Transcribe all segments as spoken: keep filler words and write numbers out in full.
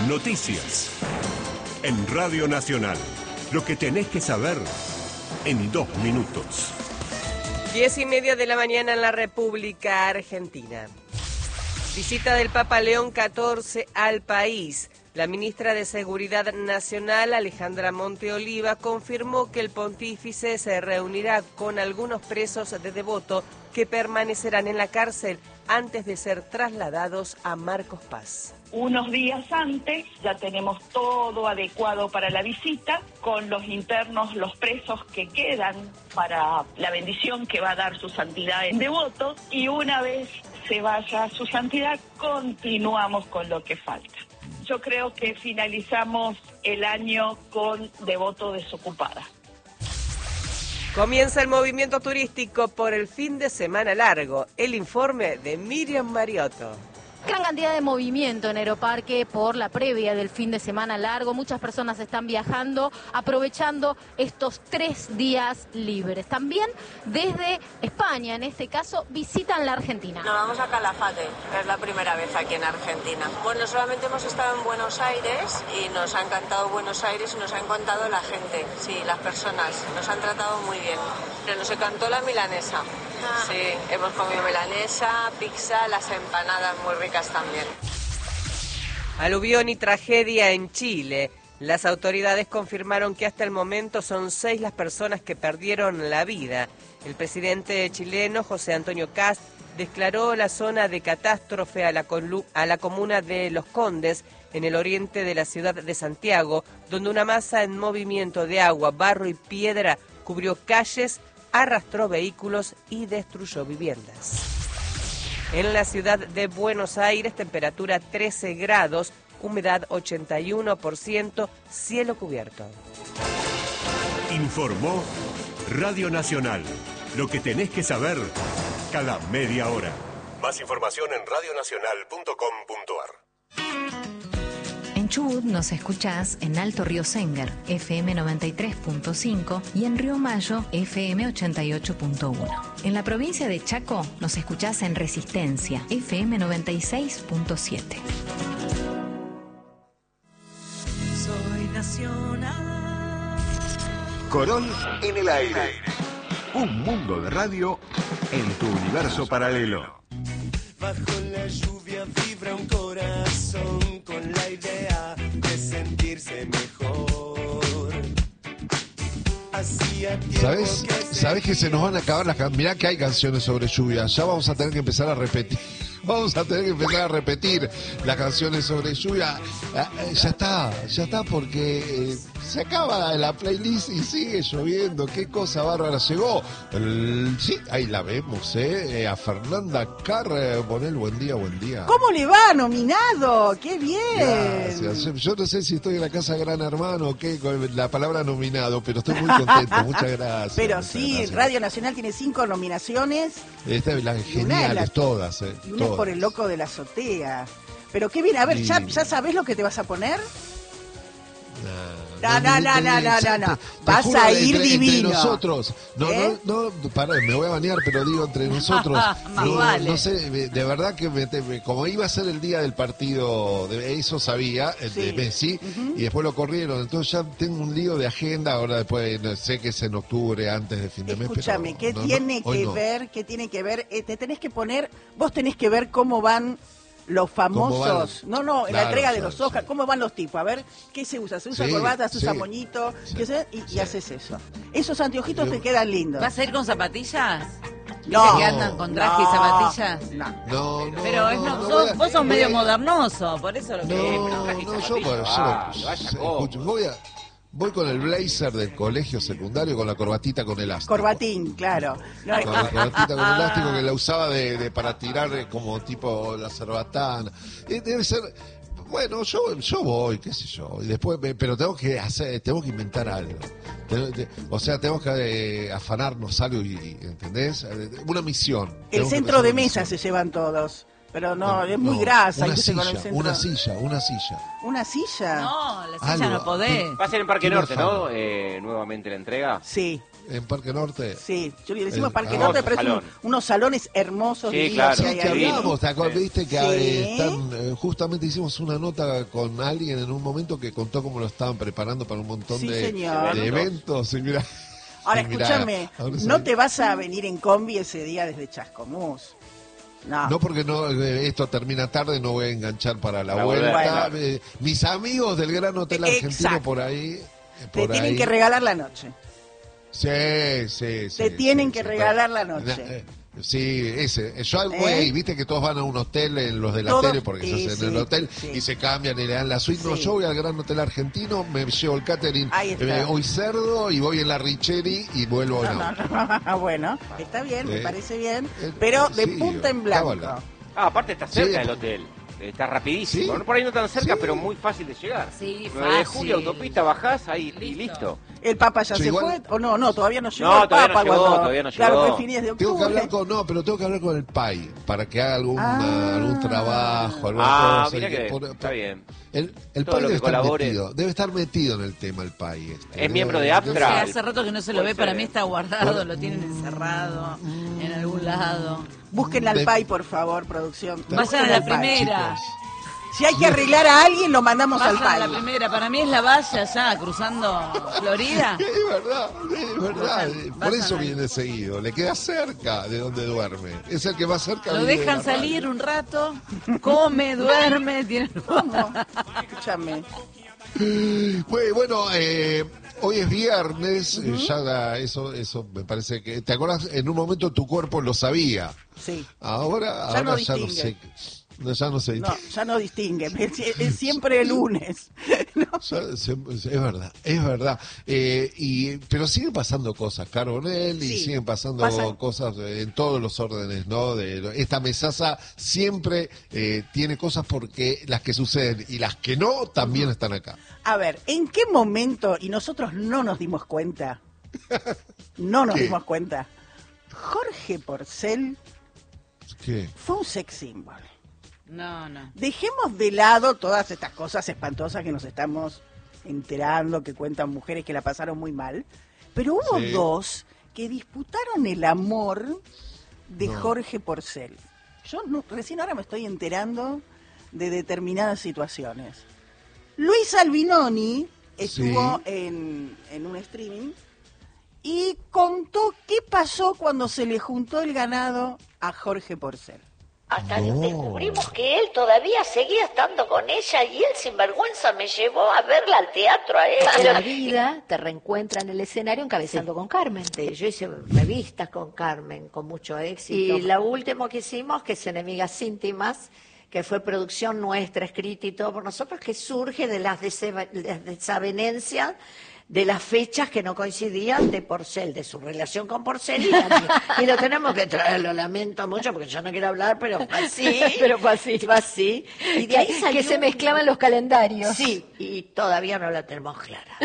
Noticias. En Radio Nacional. Lo que tenés que saber en dos minutos. Diez y media de la mañana en la República Argentina. Visita del Papa León catorce al país. La ministra de Seguridad Nacional, Alejandra Monte Oliva, confirmó que el pontífice se reunirá con algunos presos de Devoto que permanecerán en la cárcel antes de ser trasladados a Marcos Paz. Unos días antes ya tenemos todo adecuado para la visita, con los internos, los presos que quedan para la bendición que va a dar su santidad en Devoto, y una vez se vaya su santidad, continuamos con lo que falta. Yo creo que finalizamos el año con Devoto desocupada. Comienza el movimiento turístico por el fin de semana largo. El informe de Miriam Mariotto. Gran cantidad de movimiento en Aeroparque por la previa del fin de semana largo. Muchas personas están viajando, aprovechando estos tres días libres. También desde España, en este caso, visitan la Argentina. Nos vamos a Calafate, es la primera vez aquí en Argentina. Bueno, solamente hemos estado en Buenos Aires y nos ha encantado Buenos Aires y nos ha encantado la gente, sí, las personas, nos han tratado muy bien. Pero nos encantó la milanesa. Sí, hemos comido milanesa, pizza, las empanadas muy ricas también. Aluvión y tragedia en Chile. Las autoridades confirmaron que hasta el momento son seis las personas que perdieron la vida. El presidente chileno, José Antonio Kast, declaró la zona de catástrofe a la, a la comuna de Los Condes, en el oriente de la ciudad de Santiago, donde una masa en movimiento de agua, barro y piedra cubrió calles, arrastró vehículos y destruyó viviendas. En la ciudad de Buenos Aires, temperatura trece grados, humedad ochenta y uno por ciento, cielo cubierto. Informó Radio Nacional. Lo que tenés que saber cada media hora. Más información en radio nacional punto com punto ar. En Chubut nos escuchás en Alto Río Senguer, F M noventa y tres punto cinco, y en Río Mayo, F M ochenta y ocho punto uno. En la provincia de Chaco nos escuchás en Resistencia, F M noventa y seis punto siete. Soy nacional. Corol en el aire. Un mundo de radio en tu universo paralelo. Bajo la lluvia vibra un corazón con la idea de sentirse mejor. ¿Sabes? ¿Sabes que se nos van a acabar las canciones? Mirá que hay canciones sobre lluvia. Ya vamos a tener que empezar a repetir. Vamos a tener que empezar a repetir las canciones sobre lluvia. Eh, ya está, ya está, porque eh, se acaba la playlist y sigue lloviendo. Qué cosa bárbara. Llegó, el, sí, ahí la vemos, ¿eh? eh a Fernanda Carr. Bonel, buen día, buen día. ¿Cómo le va? Nominado, qué bien. Gracias. Yo no sé si estoy en la casa de Gran Hermano o qué, con la palabra nominado, pero estoy muy contento. Muchas gracias. Pero muchas sí, gracias. Radio Nacional tiene cinco nominaciones. Estas las geniales, la, todas, eh. Y una es por El loco de la azotea. Pero qué bien, a ver, ¿ya, ¿ya sabés lo que te vas a poner? No, no, no, no, no, no, no. Vas a ir entre, divino. Entre nosotros. No, ¿Eh? no, no, para, me voy a bañar, pero digo entre nosotros. no, vale. no sé, de verdad que me, como iba a ser el día del partido, de, eso sabía, el sí. de Messi, uh-huh. y después lo corrieron. Entonces ya tengo un lío de agenda. Ahora después no, sé que es en octubre, antes de fin de mes. Escúchame, ¿qué no, tiene no, que no. ver? ¿Qué tiene que ver? Eh, te tenés que poner, vos tenés que ver cómo van los famosos, no, no, en claro, la entrega de los Oscars, sí. ¿Cómo van los tipos? A ver, ¿qué se usa? ¿Se usa sí, corbata, se usa sí, moñito? Sí, ¿qué se, y, sí. y haces eso. Esos anteojitos te quedan lindos. ¿Vas a ir con zapatillas? No. ¿Que andan con traje no, y zapatillas? No. no, no Pero es, no, no, sos, a, vos sos medio a... modernoso, por eso lo que... No, no, no yo, bueno, ah, yo, escucho, voy a... Voy con el blazer del colegio secundario con la corbatita con elástico. Corbatín, claro. No, con la corbatita con elástico que la usaba de, de para tirar como tipo la cerbatana. Y debe ser... Bueno, yo yo voy, qué sé yo. Y después, pero tengo que hacer, tengo que inventar algo. O sea, tenemos que eh, afanarnos algo y, ¿entendés? Una misión. El centro de mesa misión. Se llevan todos. Pero no, es muy no, grasa. Una silla, con el centro... una silla, una silla. ¿Una silla? No, la silla Algo. No podés. Va a ser en Parque Norte, ¿no? Eh, nuevamente la entrega. Sí. en Parque Norte. Sí, yo le decimos El- Parque ah, Norte, pero es un- salón. unos salones hermosos. Sí, divinos claro. que hay Que ahí. hablamos, ¿te acuerdas? Sí. Viste que Sí. eh, están, eh, justamente hicimos una nota con alguien en un momento que contó cómo lo estaban preparando para un montón Sí, de, señor. de eventos. Y mira, Ahora, y mira, escúchame, ahora no sale- te vas a venir en combi ese día desde Chascomús. No. No, porque no, eh, esto termina tarde, no voy a enganchar para la Para vuelta. volver. Eh, mis amigos del Gran Hotel Argentino Exacto. por ahí. eh, Te por tienen ahí. que regalar la noche. Sí, sí, sí. Te tienen sí, que sí, regalar pero- la noche. Na- eh, Sí, ese. Yo voy ¿Eh? ahí, viste que todos van a un hotel, en los de la Todos, tele, porque sí, se hacen sí, en el hotel, sí. y se cambian y le dan la suite. No, Sí. yo voy al Gran Hotel Argentino, me llevo el catering, Ahí está. eh, hoy cerdo, y voy en la Richeri y vuelvo No, no. no, no. Bueno, está bien, me Eh, parece bien. eh, Pero de sí, punta en blanco. cábala. Ah, aparte está cerca Sí. del hotel. Está rapidísimo. Sí. No, por ahí no tan cerca, Sí. pero muy fácil de llegar. Sí, nueve de fácil. julio, autopista, bajás ahí y Listo. listo. ¿El Papa ya Yo se igual- fue? ¿O no? No, todavía no llegó No, el todavía no Papa. llegó, cuando- todavía no Claro, llegó. fue fines de octubre. Tengo que hablar con, no, pero tengo que hablar con el P A I para que haga algún, Ah. algún trabajo, alguna Ah, cosa. mira y que por- está bien. El, el Todo P A I lo debe que estar colabore. metido, debe estar metido en el tema el P A I. Este. Es miembro de Debe- APTRA. Sí, Tra- hace rato que no se lo Puede ve, para ser. mí está guardado, lo tienen encerrado en algún lado. Busquen al De- P A I, por favor, producción. Vayan a Busquen la al P A I. primera. Si hay que arreglar a alguien, lo mandamos al Vayan a la P A I. primera, para mí es la valla ya, cruzando Florida. Es verdad, es verdad. Vayan, Por vayan eso ahí. viene seguido. Le queda cerca de donde duerme. Es el que más cerca Lo vive de dejan la salir radio. un rato, come, duerme, tiene... ¿Cómo? Escúchame. Bueno, bueno, eh, hoy es viernes. eh, ya da- eso, eso me parece que. ¿Te acuerdas? En un momento tu cuerpo lo sabía. Sí. Ahora, Ya ahora no ya no distingue. sé. No, ya no sé. No, ya no distingue. Es, es siempre el lunes. ¿no? Ya se- es verdad, es verdad. Eh, y, pero siguen pasando cosas, Carbonell, y Sí, siguen pasando pasan. cosas en todos los órdenes, ¿no? De, esta mesaza siempre eh, tiene cosas porque las que suceden y las que no también están acá. A ver, ¿en qué momento, y nosotros no nos dimos cuenta, no nos ¿Qué? dimos cuenta, Jorge Porcel ¿Qué? fue un sex symbol? No, no. Dejemos de lado todas estas cosas espantosas que nos estamos enterando, que cuentan mujeres que la pasaron muy mal, pero hubo Sí. dos que disputaron el amor de No. Jorge Porcel. Yo no- recién ahora me estoy enterando de determinadas situaciones. Luis Albinoni estuvo Sí. en, en un streaming y contó qué pasó cuando se le juntó el ganado a Jorge Porcel. Hasta No. descubrimos que él todavía seguía estando con ella y él sin vergüenza me llevó a verla al teatro a ella. La vida te reencuentra en el escenario encabezando con Carmen. Sí, yo hice revistas con Carmen con mucho éxito. Y la última que hicimos, que es Enemigas Íntimas, que fue producción nuestra, escrita y todo por nosotros, que surge de las deseva- las desavenencias de las fechas que no coincidían de Porcel, de su relación con Porcel y, la mía. Y lo tenemos que traer, lo lamento mucho porque yo no quiero hablar, pero fue así, Pero fue así. fue así. Y de ahí que, salió que se un- mezclaban los calendarios. Sí, y todavía no la tenemos clara.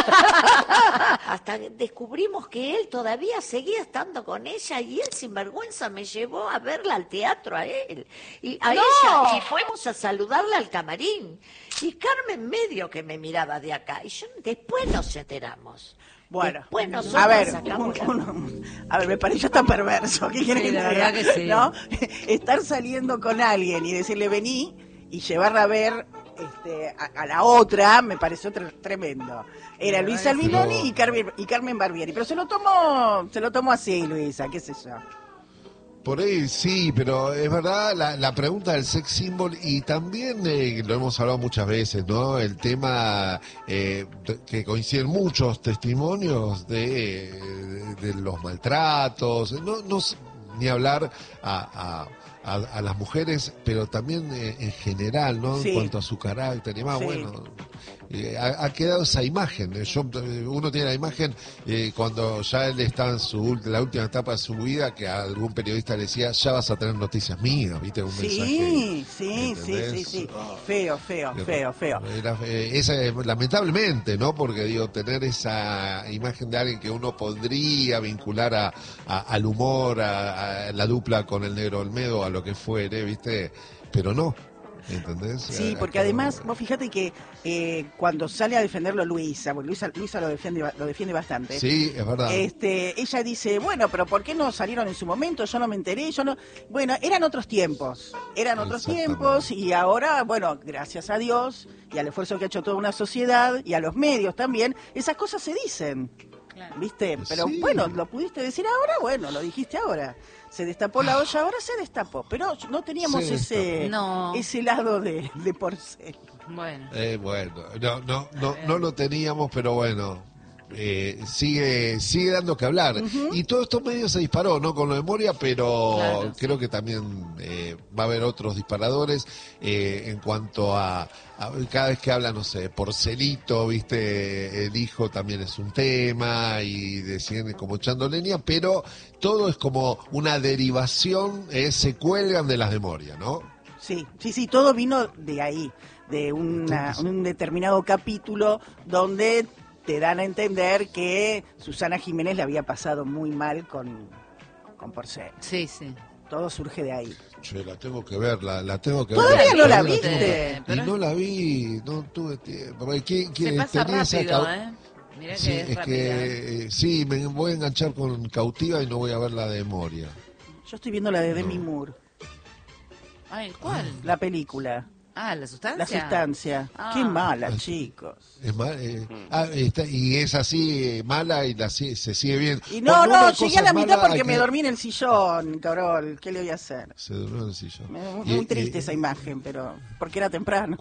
Hasta que descubrimos que él todavía seguía estando con ella y él sin vergüenza me llevó a verla al teatro a él. Y a ¡No! ella. Y fuimos a saludarla al camarín. Y Carmen medio que me miraba de acá. Y yo después nos enteramos. Bueno, Después nosotros a ver, sacamos la- un- un- a ver, me pareció tan perverso. ¿Qué quieren Sí, que la te verdad diga? que sí. ¿No? Estar saliendo con alguien y decirle vení y llevarla a ver este, a, a la otra me pareció tre- tremendo. Era La Luis verdad que Albinoni sí. y, Carmen, y Carmen Barbieri, pero se lo tomó, se lo tomó así, Luisa, qué sé yo. Por ahí sí, pero es verdad la, la pregunta del sex symbol y también eh, lo hemos hablado muchas veces, ¿no? El tema eh, de- que coinciden muchos testimonios de, de, de los maltratos, no, no s- ni hablar a, a, a, a las mujeres, pero también eh, en general, ¿no? Sí. En cuanto a su carácter y más, Sí. bueno. Eh, ha, ha quedado esa imagen. eh, Yo, eh, uno tiene la imagen eh, cuando ya él está en su ult- la última etapa de su vida, que a algún periodista le decía, ya vas a tener noticias mías, ¿viste? Un Sí, mensaje. sí, sí, sí, ¿entendés? sí. Ah. Feo, feo, feo, feo. Era, eh, esa, eh, lamentablemente, ¿no? Porque digo, tener esa imagen de alguien que uno podría vincular a, a- al humor, a, a la dupla con el Negro Olmedo, a lo que fuere, ¿viste? Pero no. ¿Entendés? Sí, porque además, vos fíjate que eh, cuando sale a defenderlo Luisa, porque Luisa, Luisa lo defiende lo defiende bastante. Sí, es verdad. Este, ella dice, bueno, pero ¿por qué no salieron en su momento? Yo no me enteré, yo no... Bueno, eran otros tiempos, eran otros tiempos y ahora, bueno, gracias a Dios y al esfuerzo que ha hecho toda una sociedad y a los medios también, esas cosas se dicen. Claro. ¿Viste? Pero sí. Bueno, lo pudiste decir ahora, bueno, lo dijiste ahora. Se destapó la olla, ahora se destapó. Pero no teníamos ese no. ese lado de, de porcel. Bueno. Eh, bueno, no, no, no, no lo teníamos, pero bueno. Eh, sigue sigue dando que hablar. Uh-huh. Y todo esto medio se disparó, ¿no? Con lo de Moria, pero claro, creo sí. que también eh, va a haber otros disparadores eh, en cuanto a, a cada vez que habla, no sé, Porcelito, viste, el hijo también es un tema y deciden como echando leña, pero todo es como una derivación, eh, se cuelgan de las de Moria, ¿no? Sí, sí, sí, todo vino de ahí, de una, un determinado capítulo donde te dan a entender que Susana Jiménez le había pasado muy mal con, con Porcel. Sí, sí. Todo surge de ahí. Che, la tengo que ver, la, la tengo que ¿Todavía ver. ¿Todavía no la viste? Y no la vi, no tuve tiempo. ¿Quién, quién Se pasa tenía rápido, esa... ¿eh? Mirá que sí, es, es rápida. que eh, sí, me voy a enganchar con Cautiva y no voy a ver la de Moria. Yo estoy viendo la de Demi no. Moore. Ay, ¿cuál? La película. Ah, ¿La Sustancia? La Sustancia. Ah. Qué mala, chicos. Es mal, eh, ah, está, y es así eh, mala y la, se sigue viendo. Y no, porque no, llegué a la mitad porque me que... dormí en el sillón, cabrón. ¿Qué le voy a hacer? Se durmió en el sillón. Muy, muy triste y, esa imagen, pero porque era temprano.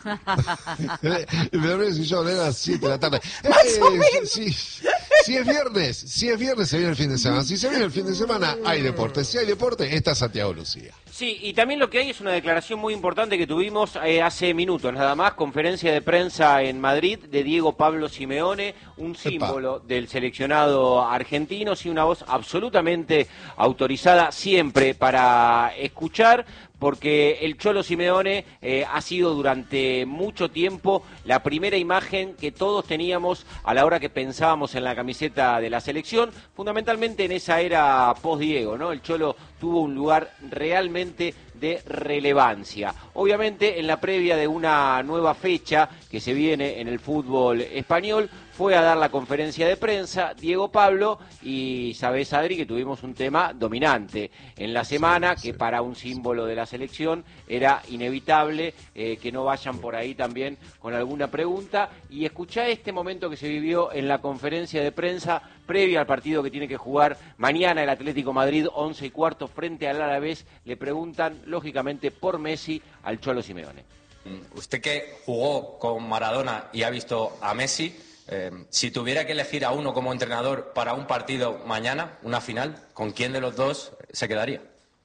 Me dormí en el sillón, era las siete de la tarde. Más eh, o menos. Sí, si es viernes, si es viernes se viene el fin de semana. Si se viene el fin de semana, hay deporte. Si hay deporte, está Santiago Lucía. Sí, y también lo que hay es una declaración muy importante que tuvimos eh, hace minutos, nada más, conferencia de prensa en Madrid de Diego Pablo Simeone, un símbolo Epa. del seleccionado argentino, sí, una voz absolutamente autorizada siempre para escuchar, porque el Cholo Simeone eh, ha sido durante mucho tiempo la primera imagen que todos teníamos a la hora que pensábamos en la camiseta de la selección, fundamentalmente en esa era post-Diego, ¿no? El Cholo tuvo un lugar realmente de relevancia. Obviamente, en la previa de una nueva fecha que se viene en el fútbol español, fue a dar la conferencia de prensa Diego Pablo y sabés, Adri, que tuvimos un tema dominante en la semana, sí, sí. que para un símbolo de la selección era inevitable eh, que no vayan por ahí también con alguna pregunta. Y escuchá este momento que se vivió en la conferencia de prensa previa al partido que tiene que jugar mañana el Atlético Madrid, once y cuarto, frente al Alavés. Le preguntan, lógicamente, por Messi al Cholo Simeone. Usted que jugó con Maradona y ha visto a Messi, eh, si tuviera que elegir a uno como entrenador para un partido mañana, una final, ¿con quién de los dos se quedaría?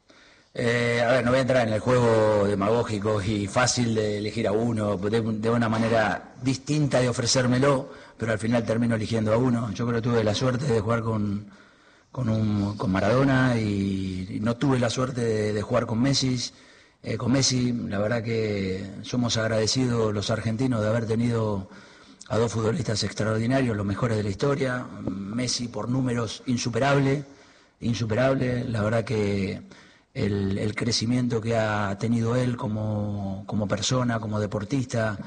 Eh, a ver, no voy a entrar en el juego demagógico y fácil de elegir a uno, de, de una manera distinta de ofrecérmelo, pero al final termino eligiendo a uno. Yo creo que tuve la suerte de jugar con, con, un, con Maradona y, y no tuve la suerte de, de jugar con Messi. Eh, con Messi, la verdad que somos agradecidos los argentinos de haber tenido a dos futbolistas extraordinarios, los mejores de la historia. Messi por números insuperable, insuperable. La verdad que el, el crecimiento que ha tenido él como, como persona, como deportista,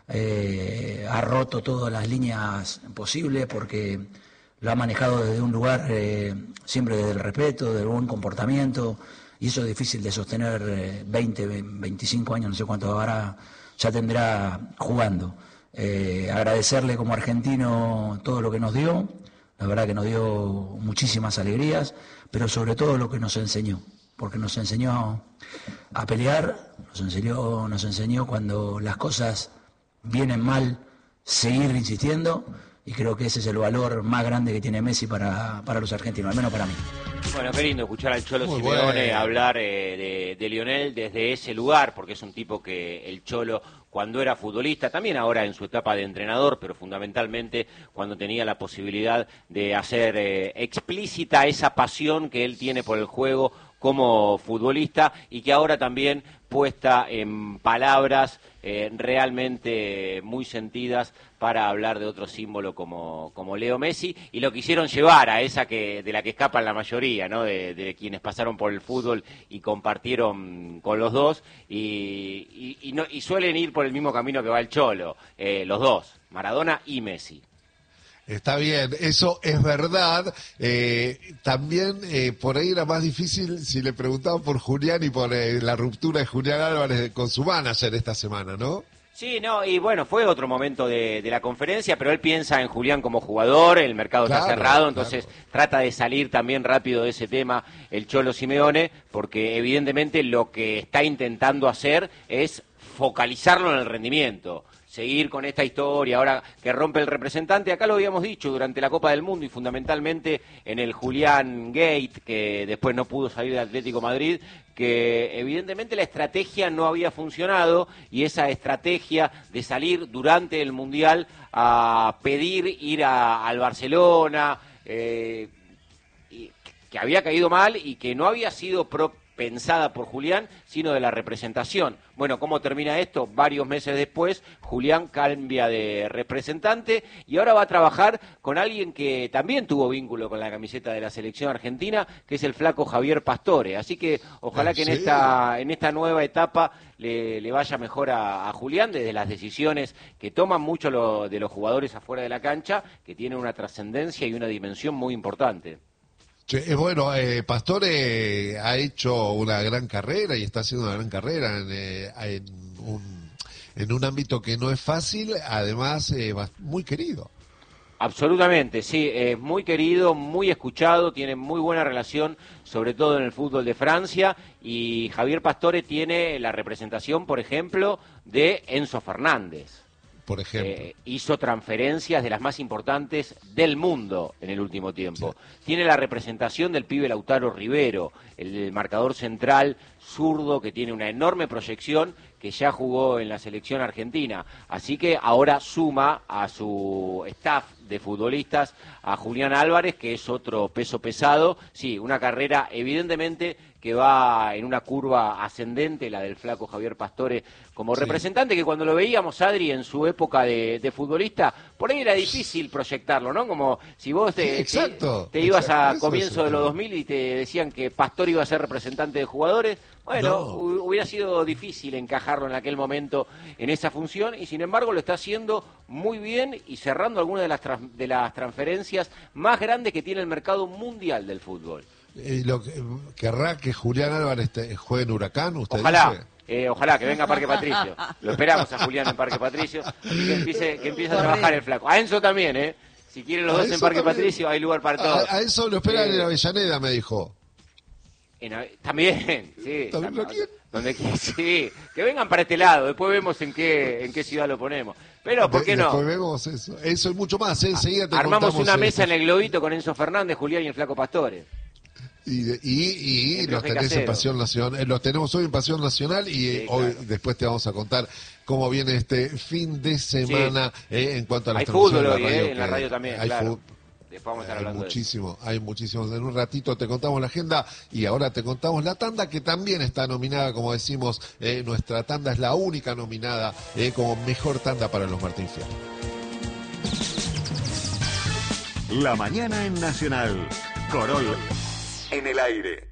eh, ha roto todas las líneas posibles porque lo ha manejado desde un lugar eh, siempre desde el respeto, del buen comportamiento. Y eso es difícil de sostener eh, veinte, veinticinco años, no sé cuánto ahora ya tendrá jugando. Eh, agradecerle como argentino todo lo que nos dio, la verdad que nos dio muchísimas alegrías, pero sobre todo lo que nos enseñó, porque nos enseñó a pelear, nos enseñó, nos enseñó cuando las cosas vienen mal, seguir insistiendo, y creo que ese es el valor más grande que tiene Messi para, para los argentinos, al menos para mí. Bueno, qué lindo escuchar al Cholo Muy Simeone bueno. hablar eh, de, de Lionel desde ese lugar, porque es un tipo que el Cholo, cuando era futbolista, también ahora en su etapa de entrenador, pero fundamentalmente cuando tenía la posibilidad de hacer eh, explícita esa pasión que él tiene por el juego, como futbolista y que ahora también puesta en palabras eh, realmente muy sentidas para hablar de otro símbolo como, como Leo Messi, y lo quisieron llevar a esa que de la que escapan la mayoría, ¿no? De, de quienes pasaron por el fútbol y compartieron con los dos, y, y, y, no, y suelen ir por el mismo camino que va el Cholo, eh, los dos, Maradona y Messi. Está bien, eso es verdad. Eh, también eh, por ahí era más difícil si le preguntaban por Julián y por eh, la ruptura de Julián Álvarez con su manager esta semana, ¿no? Sí, no, y bueno, fue otro momento de, de la conferencia, pero él piensa en Julián como jugador, el mercado claro, está cerrado, entonces claro. trata de salir también rápido de ese tema el Cholo Simeone, porque evidentemente lo que está intentando hacer es focalizarlo en el rendimiento. Seguir con esta historia ahora que rompe el representante, acá lo habíamos dicho durante la Copa del Mundo y fundamentalmente en el Julián Gate, que después no pudo salir del Atlético Madrid, que evidentemente la estrategia no había funcionado y esa estrategia de salir durante el Mundial a pedir ir a, al Barcelona, eh, y, que había caído mal y que no había sido propio pensada por Julián, sino de la representación. Bueno, ¿cómo termina esto? Varios meses después, Julián cambia de representante y ahora va a trabajar con alguien que también tuvo vínculo con la camiseta de la selección argentina, que es el flaco Javier Pastore. Así que ojalá que en esta, en esta nueva etapa le, le vaya mejor a, a Julián, desde las decisiones que toman mucho lo, de los jugadores afuera de la cancha, que tienen una trascendencia y una dimensión muy importante. Eh, bueno, eh, Pastore ha hecho una gran carrera y está haciendo una gran carrera en, eh, en, un, en un ámbito que no es fácil, además eh, muy querido. Absolutamente, sí, es muy querido, muy escuchado, tiene muy buena relación, sobre todo en el fútbol de Francia, y Javier Pastore tiene la representación, por ejemplo, de Enzo Fernández. Por ejemplo. Eh, hizo transferencias de las más importantes del mundo en el último tiempo. Sí. Tiene la representación del pibe Lautaro Rivero, el, el marcador central zurdo que tiene una enorme proyección, que ya jugó en la selección argentina. Así que ahora suma a su staff de futbolistas a Julián Álvarez, que es otro peso pesado. Sí, una carrera evidentemente que va en una curva ascendente, la del flaco Javier Pastore como sí. representante, que cuando lo veíamos, Adri, en su época de, de futbolista, por ahí era difícil proyectarlo, ¿no? Como si vos te, sí, exacto, te, te ibas exacto, a comienzo de los dos mil y te decían que Pastore iba a ser representante de jugadores, bueno, no. hubiera sido difícil encajarlo en aquel momento en esa función, y sin embargo lo está haciendo muy bien y cerrando algunas de las, trans, de las transferencias más grandes que tiene el mercado mundial del fútbol. Eh, lo que, ¿Querrá que Julián Álvarez te, juegue en Huracán? ¿Usted Ojalá. dice? Eh, ojalá que venga a Parque Patricio. Lo esperamos a Julián en Parque Patricio y que empiece, que empiece a trabajar el flaco. A Enzo también, ¿eh? Si quieren los a dos en Parque también. Patricio, hay lugar para todos. A, a Enzo lo esperan eh, en Avellaneda, me dijo. En, también, sí. ¿También lo quieren? Donde, sí, que vengan para este lado, después vemos en qué en qué ciudad lo ponemos. Pero, ¿por qué de, no? Después vemos eso. Eso y mucho más, ¿eh? Enseguida te Armamos una mesa eso. en el Globito con Enzo Fernández, Julián y el flaco Pastore. Y, y, y los tenés casero. en Pasión Nacional, los tenemos hoy en Pasión Nacional y sí, hoy claro. después te vamos a contar cómo viene este fin de semana sí. eh, en cuanto a las hay fútbol hoy, radio, eh, en la radio también, hay claro. Fútbol. Después vamos a estar hay hablando muchísimo, de hay muchísimo. En un ratito te contamos la agenda y ahora te contamos la tanda, que también está nominada, como decimos, eh, nuestra tanda es la única nominada eh, como mejor tanda para los Martín Fierro. La mañana en Nacional, Corol en el aire.